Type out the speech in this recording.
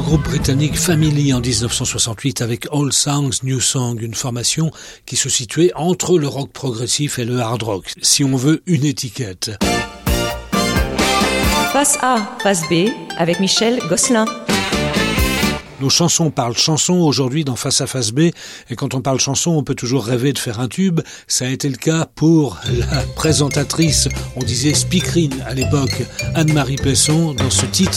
groupe britannique Family en 1968 avec Old Songs, New Song, une formation qui se situait entre le rock progressif et le hard rock, si on veut une étiquette. Face A, face B, avec Michel Gosselin. Nos chansons parlent chansons aujourd'hui dans Face à Face B, et quand on parle chanson, on peut toujours rêver de faire un tube. Ça a été le cas pour la présentatrice, on disait speakerine à l'époque, Anne-Marie Pesson, dans ce titre